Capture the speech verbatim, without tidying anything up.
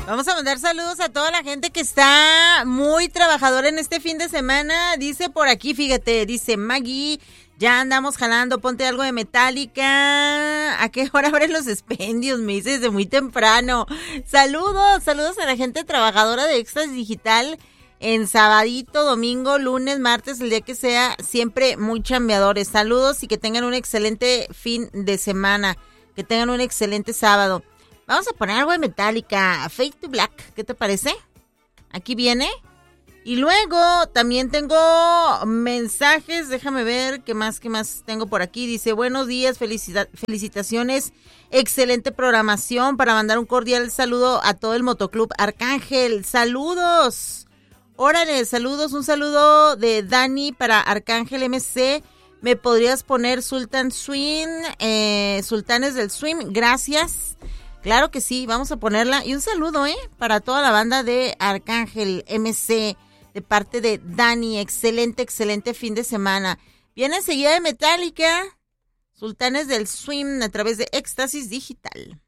Vamos a mandar saludos a toda la gente que está muy trabajadora en este fin de semana. Dice por aquí, fíjate, dice Maggie, ya andamos jalando, ponte algo de Metallica. ¿A qué hora abren los expendios? Me dice desde muy temprano. Saludos, saludos a la gente trabajadora de Éxtasis Digital en sabadito, domingo, lunes, martes, el día que sea, siempre muy chambeadores. Saludos y que tengan un excelente fin de semana, que tengan un excelente sábado. Vamos a poner algo de Metallica, Fade to Black, ¿qué te parece? Aquí viene. Y luego también tengo mensajes, déjame ver qué más, qué más tengo por aquí. Dice, buenos días, felicita- felicitaciones, excelente programación para mandar un cordial saludo a todo el Motoclub Arcángel. Saludos, órale, saludos, un saludo de Dani para Arcángel M C. ¿Me podrías poner Sultan Swing, eh, Sultanes del Swing? Gracias. Claro que sí, vamos a ponerla. Y un saludo, ¿eh? Para toda la banda de Arcángel M C, de parte de Dani. Excelente, excelente fin de semana. Viene enseguida de Metallica, Sultanes del Swing, a través de Éxtasis Digital.